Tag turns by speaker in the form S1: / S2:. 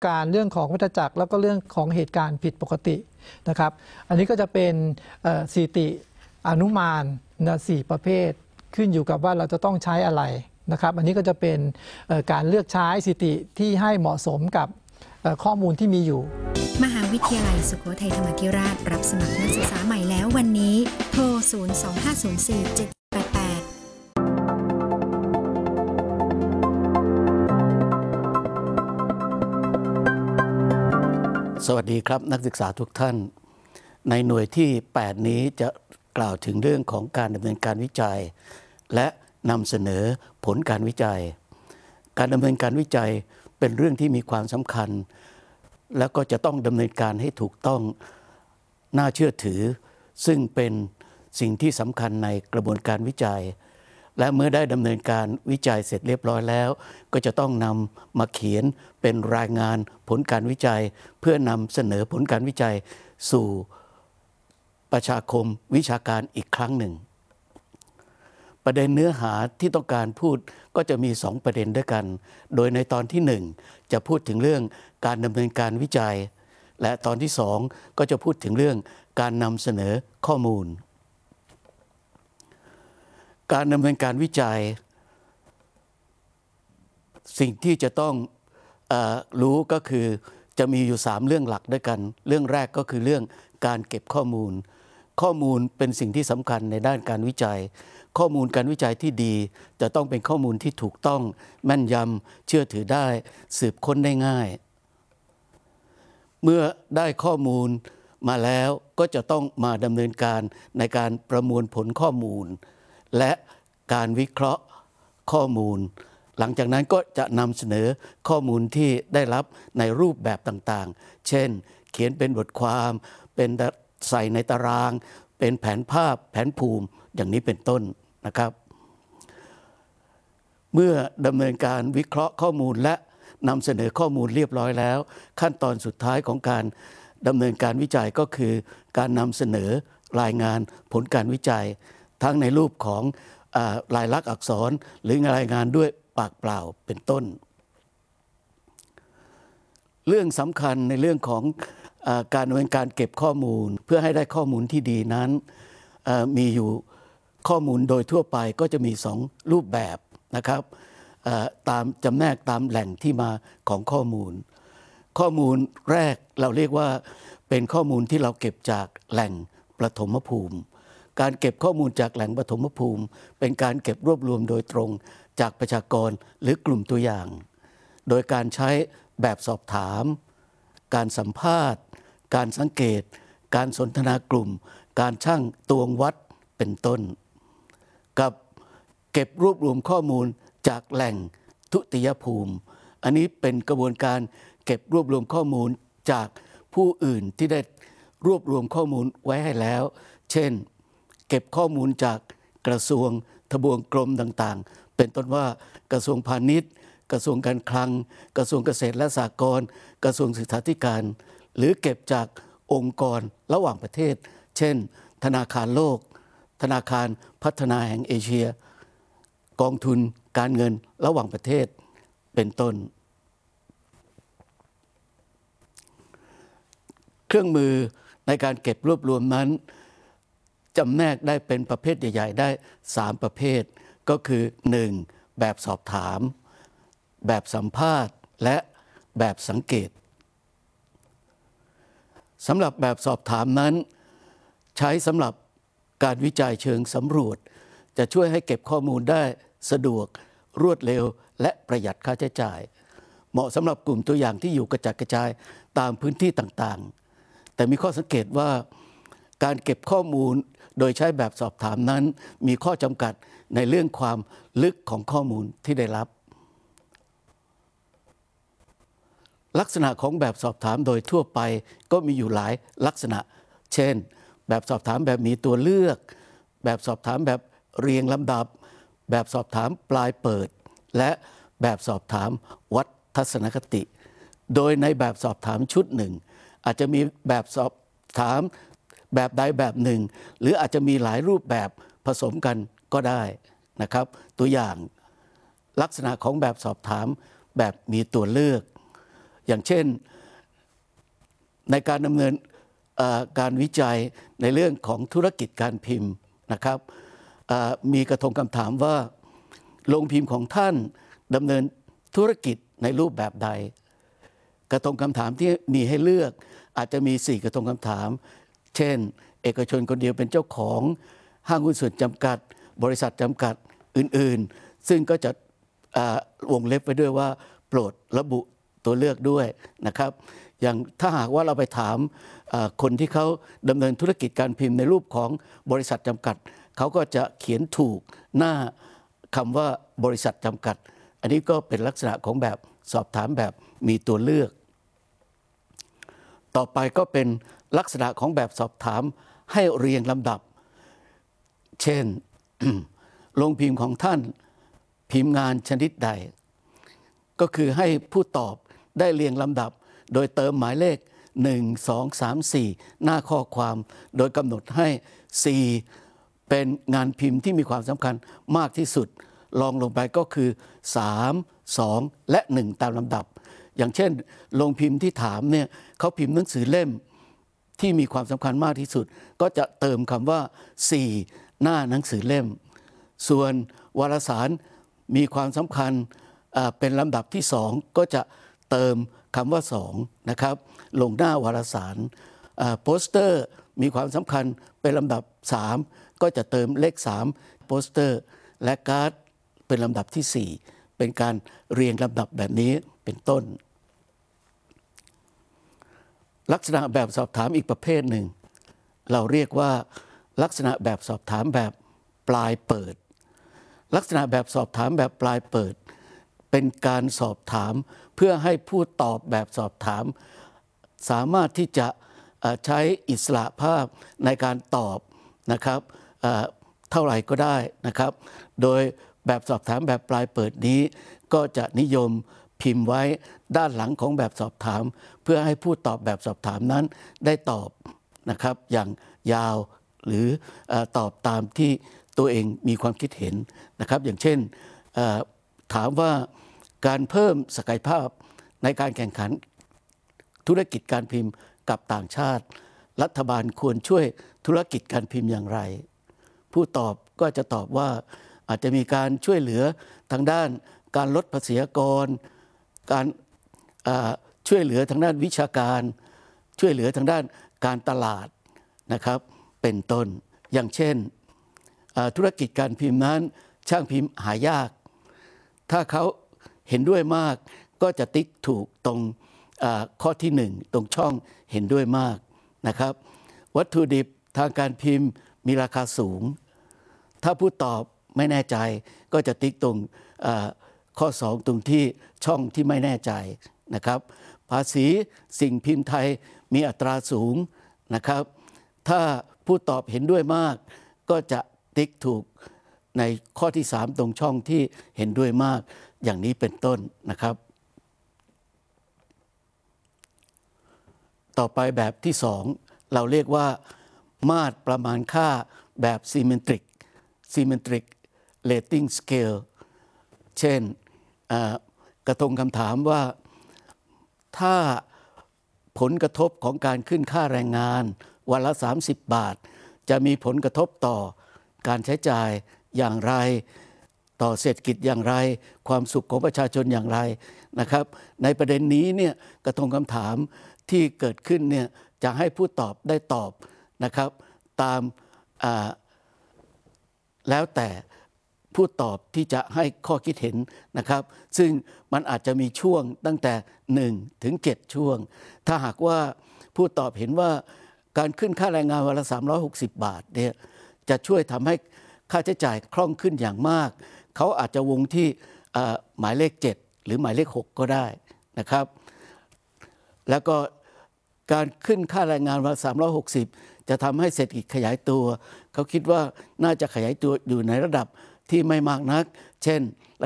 S1: การเรื่องของวัฏจักรแล้วก็เรื่องของเหตุการณ์ผิดปกตินะครับอันนี้ก็จะเป็นสถิติอนุมาน4 ประเภทขึ้นอยู่กับว่าเราจะต้องใช้อะไรนะครับอันนี้ก็จะเป็นการเลือกใช้สถิติที่ให้เหมาะสมกับข้อมูลที่มีอยู่
S2: มหาวิทยาลัยสุโขทัยธรรมาธิราชรับสมัครนักศึกษาใหม่แล้ววันนี้โทร 025047788
S3: สวัสดีครับนักศึกษาทุกท่านในหน่วยที่ 8 นี้จะกล่าวถึงเรื่องของการดำเนินการวิจัยและนำเสนอผลการวิจัยการดำเนินการวิจัยเป็นเรื่องที่มีความสำคัญแล้วก็จะต้องดำเนินการให้ถูกต้องน่าเชื่อถือซึ่งเป็นสิ่งที่สำคัญในกระบวนการวิจัยและเมื่อได้ดำเนินการวิจัยเสร็จเรียบร้อยแล้วก็จะต้องนำมาเขียนเป็นรายงานผลการวิจัยเพื่อนำเสนอผลการวิจัยสู่ประชาคมวิชาการอีกครั้งหนึ่งประเด็นเนื้อหาที่ต้องการพูดก็จะมี2 ประเด็นด้วยกันโดยในตอนที่1จะพูดถึงเรื่องการดำเนินการวิจัยและตอนที่2ก็จะพูดถึงเรื่องการนำเสนอข้อมูลการดำเนินการวิจัยสิ่งที่จะต้องรู้ก็คือจะมีอยู่3 เรื่องหลักด้วยกันเรื่องแรกก็คือเรื่องการเก็บข้อมูลเป็นสิ่งที่สำคัญในด้านการวิจัยข้อมูลการวิจัยที่ดีจะต้องเป็นข้อมูลที่ถูกต้องแม่นยำเชื่อถือได้สืบค้นได้ง่ายเมื่อได้ข้อมูลมาแล้วก็จะต้องมาดำเนินการในการประมวลผลข้อมูลและการวิเคราะห์ข้อมูลหลังจากนั้นก็จะนำเสนอข้อมูลที่ได้รับในรูปแบบต่างๆเช่นเขียนเป็นบทความเป็นใส่ในตารางเป็นแผนภาพแผนภูมิอย่างนี้เป็นต้นนะครับเมื่อดำเนินการวิเคราะห์ข้อมูลและนำเสนอข้อมูลเรียบร้อยแล้วขั้นตอนสุดท้ายของการดำเนินการวิจัยก็คือการนำเสนอรายงานผลการวิจัยทั้งในรูปของลายลักษณ์อักษรหรือรายงานด้วยปากเปล่าเป็นต้นเรื่องสำคัญในเรื่องของการดำเนินการเก็บข้อมูลเพื่อให้ได้ข้อมูลที่ดีนั้นมีอยู่ข้อมูลโดยทั่วไปก็จะมี2 รูปแบบนะครับตามจำแนกตามแหล่งที่มาของข้อมูลแรกเราเรียกว่าเป็นข้อมูลที่เราเก็บจากแหล่งประถมภูมิการเก็บข้อมูลจากแหล่งปฐมภูมิเป็นการเก็บรวบรวมโดยตรงจากประชากรหรือกลุ่มตัวอย่างโดยการใช้แบบสอบถามการสัมภาษณ์การสังเกตการสนทนากลุ่มการชั่งตวงวัดเป็นต้นกับเก็บรวบรวมข้อมูลจากแหล่งทุติยภูมิอันนี้เป็นกระบวนการเก็บรวบรวมข้อมูลจากผู้อื่นที่ได้รวบรวมข้อมูลไว้ให้แล้วเช่นเก็บข้อมูลจากกระทรวงทบวงกรมต่างๆเป็นต้นว่ากระทรวงพาณิชย์กระทรวงการคลังกระทรวงเกษตรและสหกรณ์กระทรวงศึกษาธิการหรือเก็บจากองค์กรระหว่างประเทศเช่นธนาคารโลกธนาคารพัฒนาแห่งเอเชียกองทุนการเงินระหว่างประเทศเป็นต้นเครื่องมือในการเก็บรวบรวมนั้นจำแนกได้เป็นประเภทใหญ่ๆได้3 ประเภทก็คือ 1. แบบสอบถามแบบสัมภาษณ์และแบบสังเกตสำหรับแบบสอบถามนั้นใช้สำหรับการวิจัยเชิงสำรวจจะช่วยให้เก็บข้อมูลได้สะดวกรวดเร็วและประหยัดค่าใช้จ่ายเหมาะสำหรับกลุ่มตัวอย่างที่อยู่กระจัดกระจายตามพื้นที่ต่างๆแต่มีข้อสังเกตว่าการเก็บข้อมูลโดยใช้แบบสอบถามนั้นมีข้อจำกัดในเรื่องความลึกของข้อมูลที่ได้รับลักษณะของแบบสอบถามโดยทั่วไปก็มีอยู่หลายลักษณะเช่นแบบสอบถามแบบมีตัวเลือกแบบสอบถามแบบเรียงลำดับแบบสอบถามปลายเปิดและแบบสอบถามวัดทัศนคติโดยในแบบสอบถามชุดหนึ่งอาจจะมีแบบสอบถามแบบใดแบบหนึ่งหรืออาจจะมีหลายรูปแบบผสมกันก็ได้นะครับตัวอย่างลักษณะของแบบสอบถามแบบมีตัวเลือกอย่างเช่นในการดำเนินการวิจัยในเรื่องของธุรกิจการพิมพ์นะครับมีกระทงคำถามว่าโรงพิมพ์ของท่านดำเนินธุรกิจในรูปแบบใดกระทงคำถามที่มีให้เลือกอาจจะมี4กระทงคำถามเช่นเอกชนคนเดียวเป็นเจ้าของห้างหุ้นส่วนจำกัดบริษัทจำกัดอื่นๆซึ่งก็จะวงเล็บไว้ด้วยว่าโปรดระบุตัวเลือกด้วยนะครับอย่างถ้าหากว่าเราไปถามคนที่เขาดำเนินธุรกิจการพิมพ์ในรูปของบริษัทจำกัดเขาก็จะเขียนถูกหน้าคำว่าบริษัทจำกัดอันนี้ก็เป็นลักษณะของแบบสอบถามแบบมีตัวเลือกต่อไปก็เป็นลักษณะของแบบสอบถามให้เรียงลำดับเช่น โรงพิมพ์ของท่านพิมพ์งานชนิดใดก็คือให้ผู้ตอบได้เรียงลำดับโดยเติมหมายเลข1 2 3 4หน้าข้อความโดยกำหนดให้4เป็นงานพิมพ์ที่มีความสำคัญมากที่สุดรองลงไปก็คือ3 2 และ 1ตามลำดับอย่างเช่นโรงพิมพ์ที่ถามเนี่ยเขาพิมพ์หนังสือเล่มที่มีความสำคัญมากที่สุดก็จะเติมคำว่า4หน้าหนังสือเล่มส่วนวารสารมีความสำคัญเป็นลำดับที่2ก็จะเติมคำว่า2นะครับลงหน้าวารสารโปสเตอร์มีความสำคัญเป็นลำดับ3ก็จะเติมเลข3โปสเตอร์และการ์ดเป็นลำดับที่4เป็นการเรียงลำดับแบบนี้เป็นต้นลักษณะแบบสอบถามอีกประเภทหนึ่งเราเรียกว่าลักษณะแบบสอบถามแบบปลายเปิดลักษณะแบบสอบถามแบบปลายเปิดเป็นการสอบถามเพื่อให้ผู้ตอบแบบสอบถามสามารถที่จะใช้อิสระภาพในการตอบนะครับเท่าไหร่ก็ได้นะครับโดยแบบสอบถามแบบปลายเปิดนี้ก็จะนิยมพิมพ์ไว้ด้านหลังของแบบสอบถามเพื่อให้ผู้ตอบแบบสอบถามนั้นได้ตอบนะครับอย่างยาวหรือตอบตามที่ตัวเองมีความคิดเห็นนะครับอย่างเช่นถามว่าการเพิ่มศักยภาพในการแข่งขันธุรกิจการพิมพ์กับต่างชาติรัฐบาลควรช่วยธุรกิจการพิมพ์อย่างไรผู้ตอบก็จะตอบว่าอาจจะมีการช่วยเหลือทางด้านการลดภาษีอากรการช่วยเหลือทางด้านวิชาการช่วยเหลือทางด้านการตลาดนะครับเป็นต้นอย่างเช่นธุรกิจการพิมพ์นั้นช่างพิมพ์หายากถ้าเขาเห็นด้วยมากก็จะติ๊กถูกตรงข้อที่1ตรงช่องเห็นด้วยมากนะครับวัตถุดิบทางการพิมพ์มีราคาสูงถ้าผู้ตอบไม่แน่ใจก็จะติ๊กตรงข้อ2ตรงที่ช่องที่ไม่แน่ใจนะครับภาษีสิ่งพิมพ์ไทยมีอัตราสูงนะครับถ้าผู้ตอบเห็นด้วยมากก็จะติ๊กถูกในข้อที่3ตรงช่องที่เห็นด้วยมากอย่างนี้เป็นต้นนะครับต่อไปแบบที่2เราเรียกว่ามาตรประมาณค่าแบบ Symmetric Rating Scale เช่นกระทงคำถามว่าถ้าผลกระทบของการขึ้นค่าแรงงานวันละ30 บาทจะมีผลกระทบต่อการใช้จ่ายอย่างไรต่อเศรษฐกิจอย่างไรความสุขของประชาชนอย่างไรนะครับในประเด็นนี้เนี่ยกระทงคำถามที่เกิดขึ้นเนี่ยจะให้ผู้ตอบได้ตอบนะครับตามแล้วแต่ผู้ตอบที่จะให้ข้อคิดเห็นนะครับซึ่งมันอาจจะมีช่วงตั้งแต่1 ถึง 7ช่วงถ้าหากว่าผู้ตอบเห็นว่าการขึ้นค่าแรงงานวันละ360 บาทเนี่ยจะช่วยทำให้ค่าใช้จ่ายคล่องขึ้นอย่างมากเขาอาจจะวงที่หมายเลข7หรือหมายเลข6ก็ได้นะครับแล้วก็การขึ้นค่าแรงงานวัน360จะทำให้เศรษฐกิจขยายตัวเขาคิดว่าน่าจะขยายตัวอยู่ในระดับที่ไม่มากนักเช่น